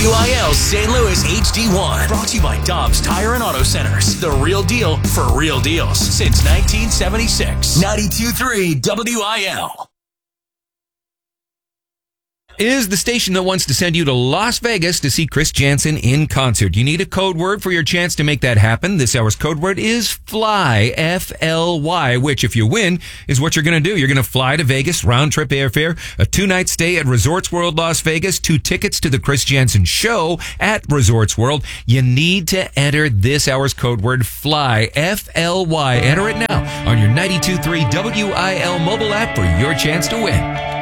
WIL St. Louis HD1. Brought to you by Dobbs Tire and Auto Centers. The real deal for real deals since 1976. 92.3 WIL. Is the station that wants to send you to Las Vegas to see Chris Janson in concert. You need a code word for your chance to make that happen. This hour's code word is FLY, F-L-Y, which if you win is what you're going to do. You're going to fly to Vegas, round trip airfare, a 2-night stay at Resorts World Las Vegas, 2 tickets to the Chris Janson show at Resorts World. You need to enter this hour's code word FLY, F-L-Y. Enter it now on your 92.3 WIL mobile app for your chance to win.